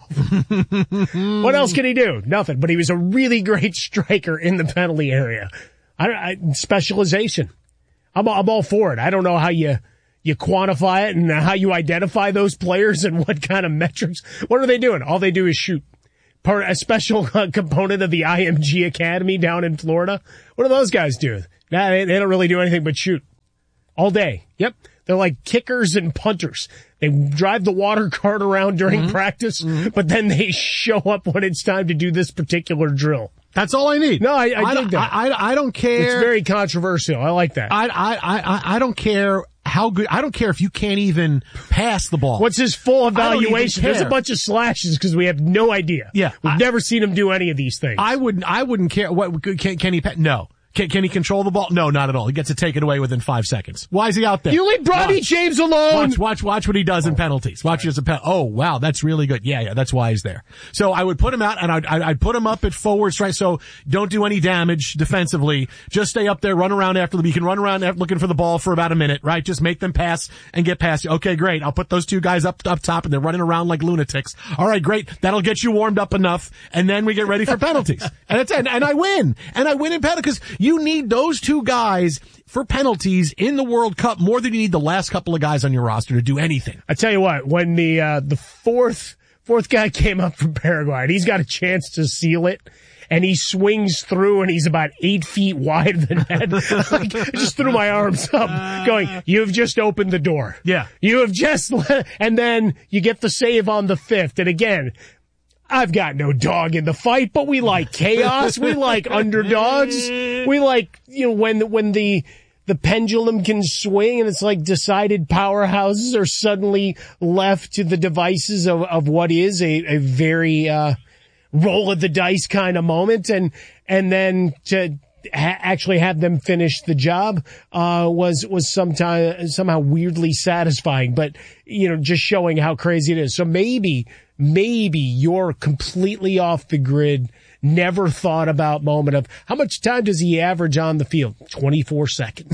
often. What else can he do? Nothing. But he was a really great striker in the penalty area. I don't, I, specialization. I'm, I'm all for it. I don't know how you, you quantify it and how you identify those players and what kind of metrics. What are they doing? All they do is shoot. Part, a special uh, component of the I M G Academy down in Florida. What do those guys do? Nah, they, they don't really do anything but shoot all day. Yep. They're like kickers and punters. They drive the water cart around during mm-hmm. practice, mm-hmm. but then they show up when it's time to do this particular drill. That's all I need. No, I, I, I dig that. I, I, I don't care. It's very controversial. I like that. I, I, I, I don't care how good, I don't care if you can't even pass the ball. What's his full evaluation? There's a bunch of slashes because we have no idea. Yeah. We've I, never seen him do any of these things. I wouldn't, I wouldn't care. What, can, can he, no. Can, can he control the ball? No, not at all. He gets to take it away within five seconds. Why is he out there? You leave Bronny watch. James alone. Watch, watch, watch what he does in penalties. Watch as a pen. Oh, wow, that's really good. Yeah, yeah, that's why he's there. So I would put him out, and I'd, I'd put him up at forward strike. So don't do any damage defensively. Just stay up there, run around after them. You can run around looking for the ball for about a minute, right? Just make them pass and get past you. Okay, great. I'll put those two guys up up top, and they're running around like lunatics. All right, great. That'll get you warmed up enough, and then we get ready for penalties. and it's and, and I win, and I win in penalties because you need those two guys for penalties in the World Cup more than you need the last couple of guys on your roster to do anything. I tell you what, when the uh, the fourth fourth guy came up from Paraguay, and he's got a chance to seal it, and he swings through, and he's about eight feet wide of the net. Like, I just threw my arms up, going, "You've just opened the door. Yeah, you have just," let, and then you get the save on the fifth, and again. I've got no dog in the fight, but we like chaos. We like underdogs. We like, you know, when, when the, the pendulum can swing and it's like decided powerhouses are suddenly left to the devices of, of what is a, a very, uh, roll of the dice kind of moment. And, and then to ha- actually have them finish the job, uh, was, was sometime, somehow weirdly satisfying, but, you know, just showing how crazy it is. So maybe, Maybe you're completely off the grid, never thought about moment of how much time does he average on the field? twenty-four seconds.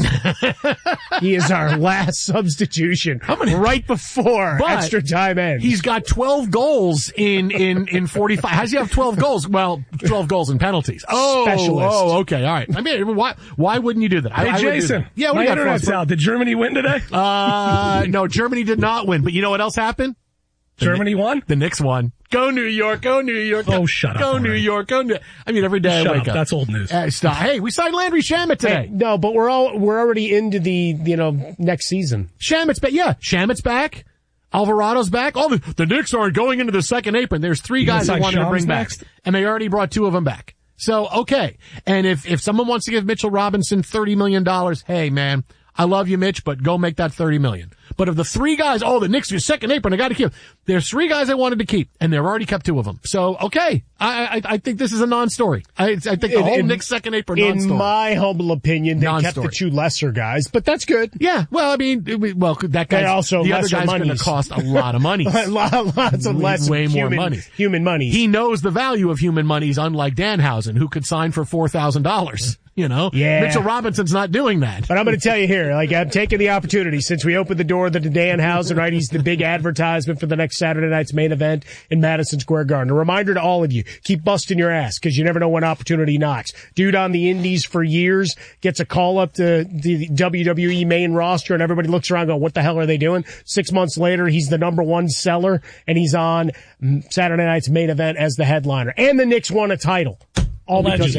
He is our last substitution how many? Right before but extra time ends. He's got twelve goals in, in, in forty-five. How does he have twelve goals? Well, twelve goals in penalties. Oh, Specialist. Oh, okay. All right. I mean, why, why wouldn't you do that? Hey, I, I Jason. That. Yeah, my internet's out. Did Germany win today? Uh, no, Germany did not win. But you know what else happened? The Germany Knicks, won? The Knicks won. Go New York, go New York. Go, oh, shut go up. Go New York, go New I mean, every day shut I wake up. up. That's old news. Uh, stop. Hey, we signed Landry Shamet today. Hey, no, but we're all, we're already into the, you know, next season. Shamet's back. Yeah, Shamet's back. Alvarado's back. Oh, the, the Knicks aren't going into the second apron. There's three you guys they wanted Shams to bring next? back. And they already brought two of them back. So, okay. And if, if someone wants to give Mitchell Robinson thirty million dollars, hey man, I love you, Mitch, but go make that thirty million dollars. But of the three guys, oh, the Knicks are second apron, I got to keep. There's three guys I wanted to keep, and they've already kept two of them. So, okay, I I, I think this is a non-story. I, I think the in, whole in, Knicks second apron non-story. In my humble opinion, they non-story. kept the two lesser guys, but that's good. Yeah, well, I mean, well, that guy also the other guy's going to cost a lot of money. Lots of less way human, more money. Human money. He knows the value of human monies, unlike Danhausen, who could sign for four thousand dollars. You know, yeah. Mitchell Robinson's not doing that. But I'm going to tell you here, like, I'm taking the opportunity since we opened the door to Danhausen, right? He's the big advertisement for the next Saturday night's main event in Madison Square Garden. A reminder to all of you, keep busting your ass because you never know when opportunity knocks. Dude on the indies for years gets a call up to the W W E main roster and everybody looks around going, what the hell are they doing? Six months later, he's the number one seller and he's on Saturday night's main event as the headliner. And the Knicks won a title. All Allegedly. because of him.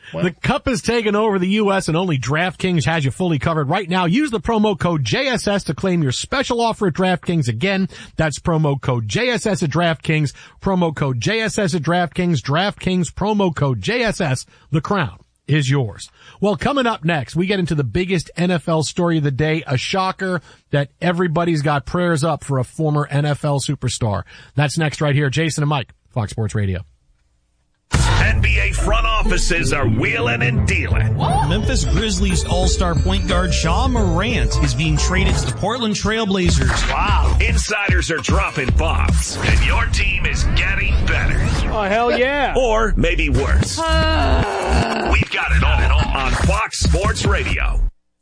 The Cup has taken over the U S and only DraftKings has you fully covered right now. Use the promo code J S S to claim your special offer at DraftKings. Again, that's promo code J S S at DraftKings. Promo code J S S at DraftKings. DraftKings promo code J S S. The crown is yours. Well, coming up next, we get into the biggest N F L story of the day, a shocker that everybody's got prayers up for a former N F L superstar. That's next right here. Jason and Mike, Fox Sports Radio. N B A front offices are wheeling and dealing. Memphis Grizzlies all-star point guard Ja Morant is being traded to the Portland Trail Blazers. Wow. Insiders are dropping bombs, and your team is getting better. Oh, hell yeah. Or maybe worse. We've got it all on Fox Sports Radio.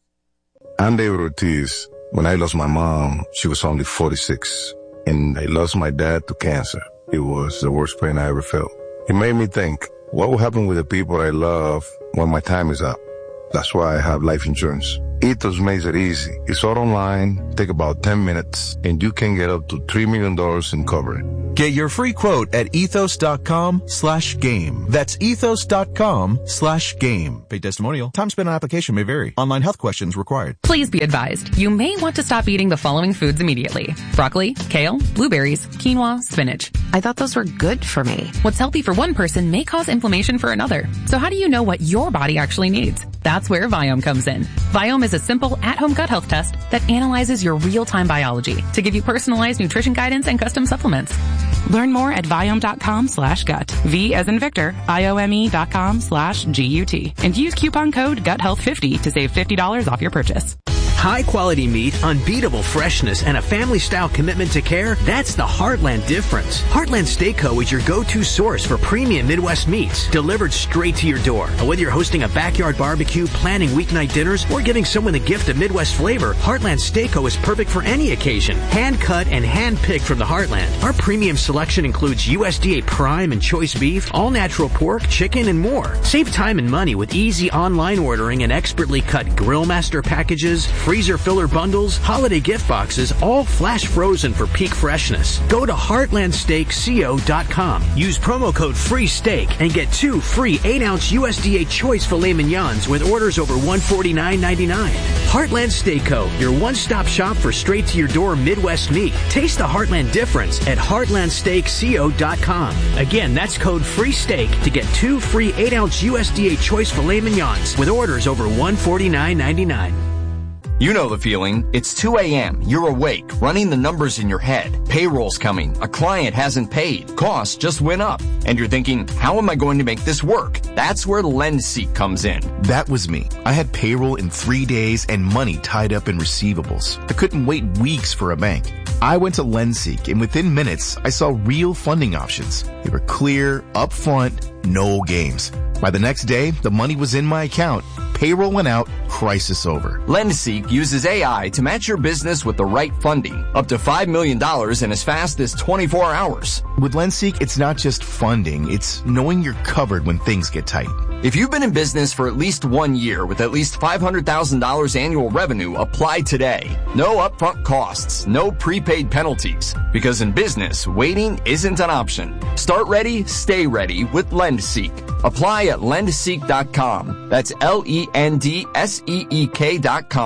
I'm David Ortiz. When I lost my mom, she was only forty-six, and I lost my dad to cancer. It was the worst pain I ever felt. It made me think, what will happen with the people I love when my time is up? That's why I have life insurance. Ethos makes it easy. It's all online, take about ten minutes, and you can get up to three million dollars in coverage. Get your free quote at ethos.com slash game. That's ethos.com slash game. Paid testimonial. Time spent on application may vary. Online health questions required. Please be advised, you may want to stop eating the following foods immediately. Broccoli, kale, blueberries, quinoa, spinach. I thought those were good for me. What's healthy for one person may cause inflammation for another. So how do you know what your body actually needs? That's where Viome comes in. Viome is a simple at-home gut health test that analyzes your real-time biology to give you personalized nutrition guidance and custom supplements. Learn more at Viome.com slash gut. V as in Victor, I-O-M-E dot com slash G-U-T. And use coupon code gut health fifty to save fifty dollars off your purchase. High quality meat, unbeatable freshness, and a family style commitment to care, that's the Heartland difference. Heartland Steak Co. is your go-to source for premium Midwest meats, delivered straight to your door. And whether you're hosting a backyard barbecue, planning weeknight dinners, or giving someone the gift of Midwest flavor, Heartland Steak Co. is perfect for any occasion. Hand cut and hand picked from the Heartland. Our premium selection includes U S D A prime and choice beef, all natural pork, chicken, and more. Save time and money with easy online ordering and expertly cut Grill Master packages, freezer filler bundles, holiday gift boxes, all flash frozen for peak freshness. Go to heartland steak co dot com. Use promo code FREESTEAK and get two free eight ounce U S D A choice filet mignons with orders over one forty-nine ninety-nine. Heartland Steak Co., your one-stop shop for straight-to-your-door Midwest meat. Taste the Heartland difference at heartland steak co dot com. Again, that's code FREESTEAK to get two free eight ounce U S D A choice filet mignons with orders over one forty-nine ninety-nine. You know the feeling. It's two a.m. You're awake, running the numbers in your head. Payroll's coming. A client hasn't paid. Costs just went up. And you're thinking, how am I going to make this work? That's where LendSeek comes in. That was me. I had payroll in three days and money tied up in receivables. I couldn't wait weeks for a bank. I went to LendSeek, and within minutes, I saw real funding options. They were clear, upfront, no games. By the next day, the money was in my account. Payroll went out, crisis over. LendSeek uses A I to match your business with the right funding. Up to five million dollars in as fast as twenty-four hours. With LendSeek, it's not just funding, it's knowing you're covered when things get tight. If you've been in business for at least one year with at least five hundred thousand dollars annual revenue, apply today. No upfront costs, no prepaid penalties. Because in business, waiting isn't an option. Start ready, stay ready with LendSeek. Apply at lend seek dot com. That's L E N D S E E K dot com.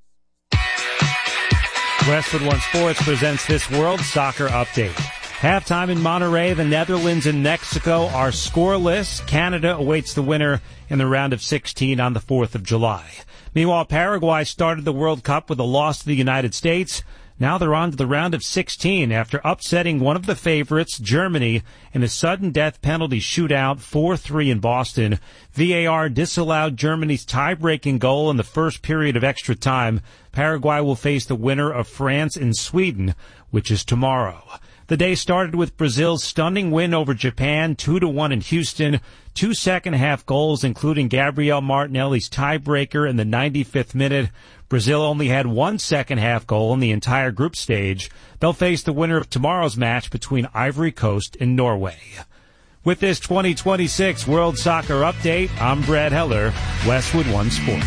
Westwood One Sports presents this World Soccer Update. Halftime in Monterrey, the Netherlands and Mexico are scoreless. Canada awaits the winner in the round of sixteen on the fourth of July. Meanwhile, Paraguay started the World Cup with a loss to the United States. Now they're on to the round of sixteen after upsetting one of the favorites, Germany, in a sudden death penalty shootout, four three in Boston. V A R disallowed Germany's tie-breaking goal in the first period of extra time. Paraguay will face the winner of France and Sweden, which is tomorrow. The day started with Brazil's stunning win over Japan, two to one in Houston. Two second-half goals, including Gabriel Martinelli's tiebreaker in the ninety-fifth minute. Brazil only had one second-half goal in the entire group stage. They'll face the winner of tomorrow's match between Ivory Coast and Norway. With this twenty twenty-six World Soccer Update, I'm Brad Heller, Westwood One Sports.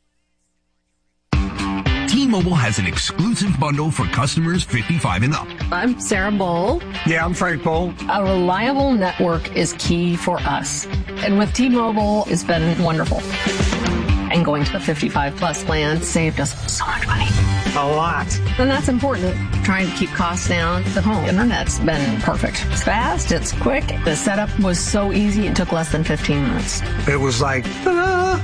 T-Mobile has an exclusive bundle for customers fifty-five and up. I'm Sarah Bowl. Yeah, I'm Frank Bowl. A reliable network is key for us. And with T-Mobile, it's been wonderful. And going to the fifty-five plus plan saved us so much money. A lot. And that's important. Trying to keep costs down. The home internet's been perfect. It's fast, it's quick. The setup was so easy, it took less than fifteen minutes. It was like, ta-da!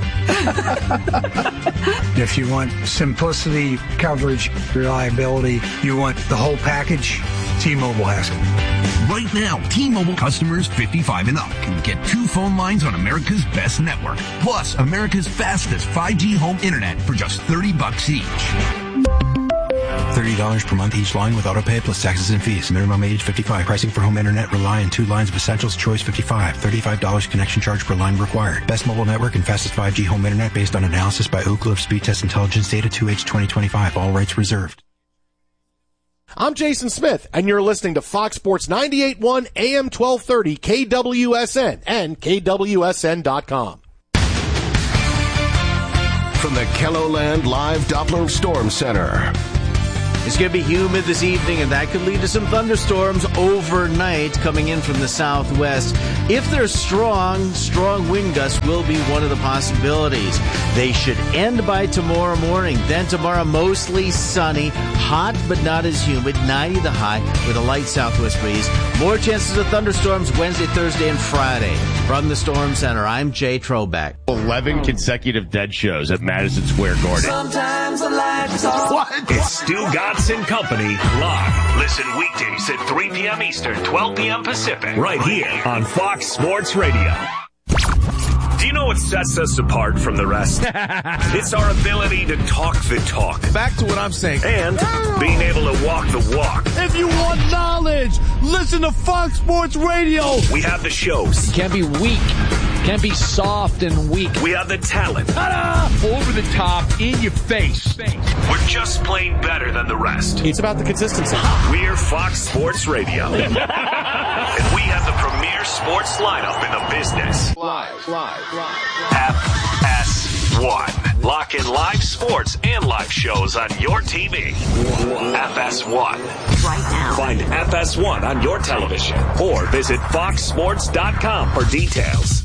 If you want simplicity, coverage, reliability, you want the whole package, T-Mobile has it. Right now, T-Mobile customers fifty-five and up can get two phone lines on America's best network, plus America's fastest five G home internet for just thirty bucks each. thirty dollars per month each line with autopay plus taxes and fees. Minimum age fifty-five. Pricing for home internet rely on two lines of Essentials Choice fifty-five. thirty-five dollars connection charge per line required. Best mobile network and fastest five G home internet based on analysis by Ookla of Speed Test Intelligence data two H twenty twenty-five. All rights reserved. I'm Jason Smith, and you're listening to Fox Sports ninety-eight point one A M twelve thirty K W S N and K W S N dot com. From the KELOLAND Live Doppler Storm Center. It's going to be humid this evening, and that could lead to some thunderstorms overnight coming in from the southwest. If they're strong, strong wind gusts will be one of the possibilities. They should end by tomorrow morning. Then tomorrow, mostly sunny, hot but not as humid, ninety the high with a light southwest breeze. More chances of thunderstorms Wednesday, Thursday, and Friday. From the Storm Center, I'm Jay Trobeck. eleven consecutive dead shows at Madison Square Garden. Sometimes the lights are... What? It's Stu Gatz and Company live. Listen weekdays at three p.m. Eastern, twelve p.m. Pacific. Right here on Fox Sports Radio. Do you know what sets us apart from the rest? It's our ability to talk the talk. Back to what I'm saying. And being able to walk the walk. If you want knowledge, listen to Fox Sports Radio. We have the shows. You can't be weak. Can't be soft and weak. We have the talent. Ta-da! Over the top, in your face. We're just plain better than the rest. It's about the consistency. We're Fox Sports Radio. And we have the premier sports lineup in the business. Live, live, live. F S one. Lock in live sports and live shows on your T V. F S one. Right now. Find F S one on your television or visit fox sports dot com for details.